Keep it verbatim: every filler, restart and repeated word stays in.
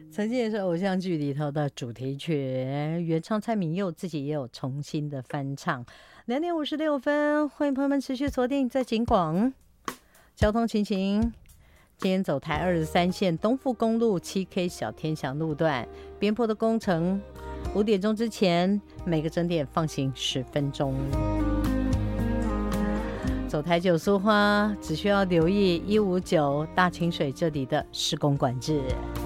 曾经也是偶像剧里头的主题曲，原唱蔡旻佑自己也有重新的翻唱。两点五十六分，欢迎朋友们持续锁定在警广交通情形。今天走台二十三线东富公路七 K 小天祥路段边坡的工程，五点钟之前每个整点放行十分钟。走台九苏花只需要留意一五九大清水这里的施工管制。